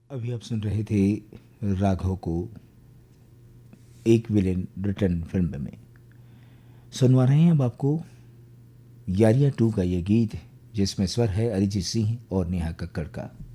अभी आप सुन रहे थे राघव को एक विलेन रिटर्न फिल्म में। सुनवा रहे हैं अब आपको यारिया 2 का ये गीत, जिसमें स्वर है अरिजीत सिंह और नेहा कक्कड़ का।